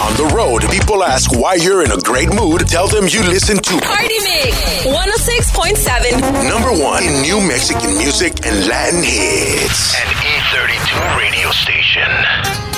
On the road, people ask why you're in a great mood. Tell them you listen to Party Mix 106.7. number one in new Mexican music and Latin hits. An E32 radio station.